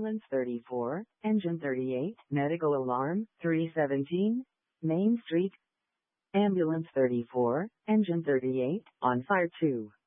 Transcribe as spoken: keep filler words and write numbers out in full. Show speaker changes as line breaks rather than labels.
Ambulance thirty-four, Engine thirty-eight, Medical Alarm, three seventeen, Main Street. Ambulance thirty-four, Engine thirty-eight, on fire two.